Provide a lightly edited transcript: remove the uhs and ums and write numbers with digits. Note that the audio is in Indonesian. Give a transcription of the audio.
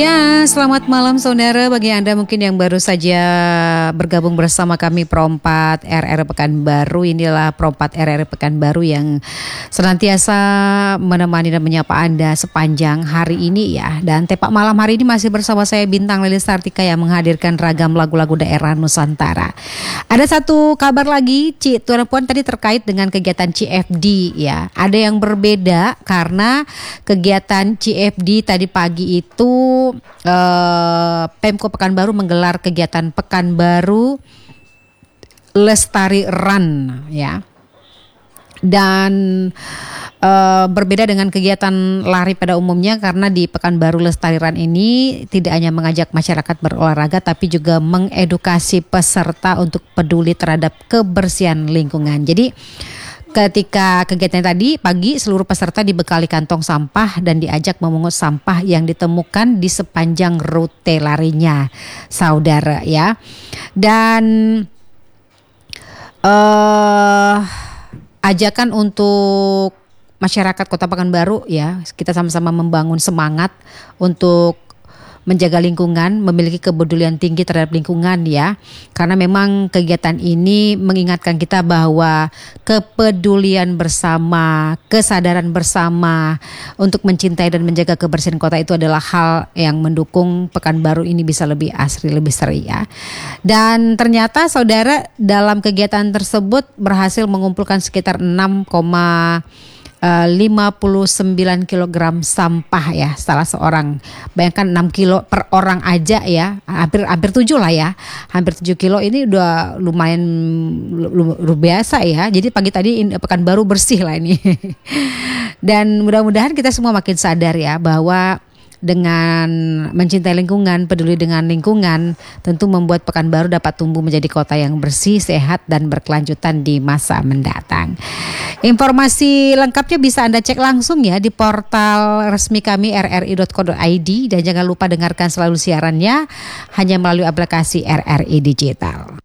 Ya, selamat malam saudara. Bagi Anda mungkin yang baru saja bergabung bersama kami Pro4 RR Pekanbaru. Inilah Pro4 RR Pekanbaru yang senantiasa menemani dan menyapa Anda sepanjang hari ini ya. Dan tepak malam hari ini masih bersama saya Bintang Lilis Sartika yang menghadirkan ragam lagu-lagu daerah Nusantara. Ada satu kabar lagi, Tuan Puan, tadi terkait dengan kegiatan CFD ya. Ada yang berbeda karena kegiatan CFD tadi pagi itu Pemko Pekanbaru menggelar kegiatan Pekanbaru Lestari Run ya. Dan berbeda dengan kegiatan lari pada umumnya karena di Pekanbaru Lestari Run ini tidak hanya mengajak masyarakat berolahraga tapi juga mengedukasi peserta untuk peduli terhadap kebersihan lingkungan. Jadi ketika kegiatan tadi pagi, seluruh peserta dibekali kantong sampah dan diajak memungut sampah yang ditemukan di sepanjang rute larinya, saudara ya. Dan ajakan untuk masyarakat Kota Pekanbaru ya, kita sama-sama membangun semangat untuk menjaga lingkungan, memiliki kepedulian tinggi terhadap lingkungan ya. Karena memang kegiatan ini mengingatkan kita bahwa kepedulian bersama, kesadaran bersama untuk mencintai dan menjaga kebersihan kota itu adalah hal yang mendukung Pekanbaru ini bisa lebih asri, lebih seri ya. Dan ternyata saudara dalam kegiatan tersebut berhasil mengumpulkan sekitar 59 kg sampah ya, salah seorang. Bayangkan 6 kilo per orang aja ya, hampir 7 lah ya. Hampir 7 kilo ini udah lumayan luar biasa ya. Jadi pagi tadi Pekanbaru bersih lah ini. Dan mudah-mudahan kita semua makin sadar ya bahwa dengan mencintai lingkungan, peduli dengan lingkungan, tentu membuat Pekanbaru dapat tumbuh menjadi kota yang bersih, sehat, dan berkelanjutan di masa mendatang. Informasi lengkapnya bisa Anda cek langsung ya di portal resmi kami rri.co.id, dan jangan lupa dengarkan selalu siarannya hanya melalui aplikasi RRI Digital.